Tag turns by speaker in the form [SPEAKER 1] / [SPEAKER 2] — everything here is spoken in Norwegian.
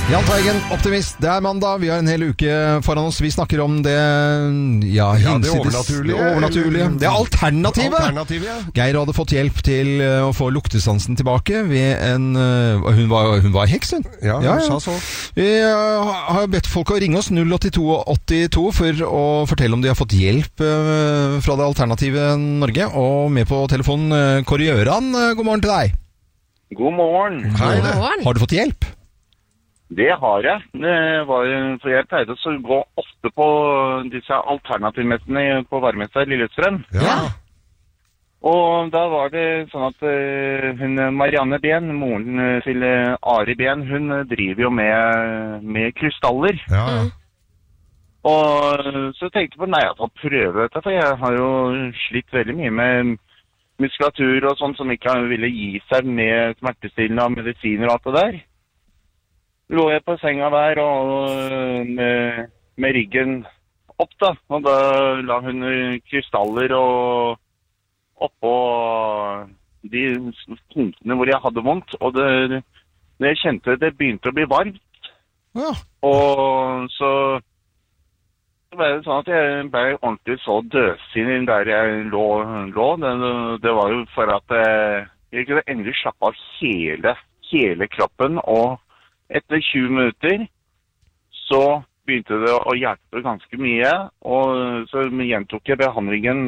[SPEAKER 1] Jan Teigen, optimist. Det er mandag, vi har en hel uke foran oss. Vi snakker om det,
[SPEAKER 2] det overnaturlige.
[SPEAKER 1] Det er alternativet.
[SPEAKER 2] Ja.
[SPEAKER 1] Geir hadde fått hjelp til å få luktesansen tilbake ved hun var heks, hun.
[SPEAKER 2] Ja, hun sa så.
[SPEAKER 1] Vi har bedt folk å ringe oss 08282 for å fortelle om de har fått hjelp fra det alternative Norge. Og med på telefonen, Kåre Gjøran, god morgen til deg.
[SPEAKER 3] God morgen.
[SPEAKER 1] Hei. Har du fått hjelp?
[SPEAKER 3] Det har jeg. For jeg pleide å gå ofte på disse alternativmessene på Varmestad i Lillestrøm.
[SPEAKER 1] Ja.
[SPEAKER 3] Og da var det sånn at hun Marianne Ben, moren til Ari Ben, hun driver jo med krystaller.
[SPEAKER 2] Ja.
[SPEAKER 3] Og så tenkte jeg på, jeg får prøve dette, for jeg har jo slitt veldig mye med muskulatur og sånn som ikke ville gi seg med smertestillende og medisiner og alt det der. Lå jeg på senga der og med ryggen opp da, og da la hun krystaller og oppå de punktene hvor jeg hadde vondt, og jeg kjente det begynte å bli varmt.
[SPEAKER 1] Ja.
[SPEAKER 3] Og så ble det sånn at jeg ble ordentlig så dødsinnig der jeg lå. Det var jo for at jeg kunne endelig slappe av hele kroppen, og etter 20 minutter så begynte det å hjelpe ganske mye, og så gjentok jeg behandlingen